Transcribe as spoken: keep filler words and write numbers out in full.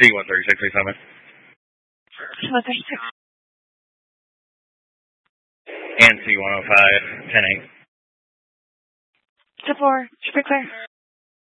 C one thirty-six, eighty-seven. C one thirty-six. And C one oh five, ten eight. Zip four, should be clear.